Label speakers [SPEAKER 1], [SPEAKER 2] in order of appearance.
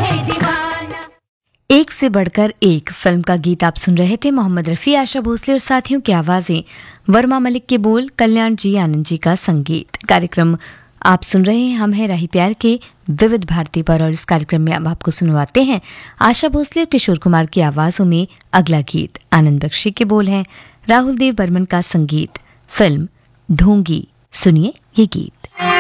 [SPEAKER 1] एक से बढ़कर एक फिल्म का गीत आप सुन रहे थे। मोहम्मद रफ़ी, आशा भोसले और साथियों की आवाजें, वर्मा मलिक के बोल, कल्याण जी आनंद जी का संगीत। कार्यक्रम आप सुन रहे हैं हम हैं राही प्यार के विविध भारती पर, और इस कार्यक्रम में अब आपको सुनवाते हैं आशा भोसले और किशोर कुमार की आवाजों में अगला गीत। आनंद बख्शी के बोल हैं, राहुल देव बर्मन का संगीत, फिल्म ढोंगी। सुनिए ये गीत।